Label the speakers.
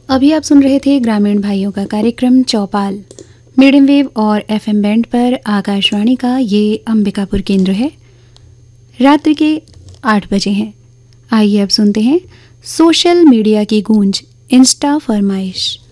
Speaker 1: अभी आप सुन रहे थे ग्रामीण भाइयों का कार्यक्रम चौपाल। मीडियम वेव और एफएम बैंड पर आकाशवाणी का ये अंबिकापुर केंद्र है। रात्रि के 8 बजे हैं। आइए अब सुनते हैं सोशल मीडिया की गूंज, इंस्टा फरमाइश।